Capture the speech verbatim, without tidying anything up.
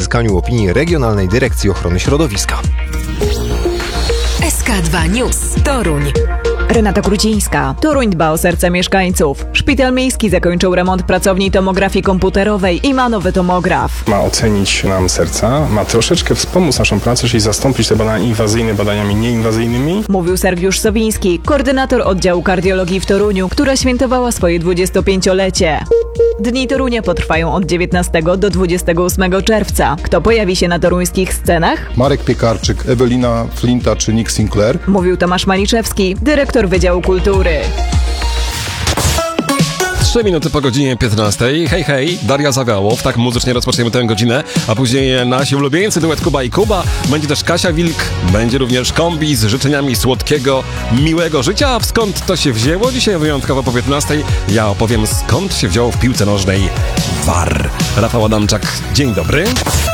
uzyskaniu opinii Regionalnej Dyrekcji Ochrony Środowiska. S K dwa News. Toruń. Renata Krucińska. Toruń dba o serce mieszkańców. Szpital miejski zakończył remont pracowni tomografii komputerowej i ma nowy tomograf. Ma ocenić nam serca, ma troszeczkę wspomóc naszą pracę, czyli zastąpić te badania inwazyjne badaniami nieinwazyjnymi. Mówił Sergiusz Sowiński, koordynator oddziału kardiologii w Toruniu, która świętowała swoje dwudziestopięciolecie. Dni Torunia potrwają od dziewiętnastego do dwudziestego ósmego czerwca. Kto pojawi się na toruńskich scenach? Marek Piekarczyk, Ewelina Flinta czy Nick Sinclair. Mówił Tomasz Maliszewski, dyrektor Wydziału Kultury. Trzy minuty po godzinie piętnastej. Hej, hej, Daria Zawiałow. Tak muzycznie rozpoczniemy tę godzinę, a później nasi ulubieńcy duet Kuba i Kuba. Będzie też Kasia Wilk, będzie również kombi z życzeniami słodkiego, miłego życia. A skąd to się wzięło? Dzisiaj wyjątkowo po piętnastej ja opowiem, skąd się wzięło w piłce nożnej V A R. Rafał Adamczak, dzień dobry.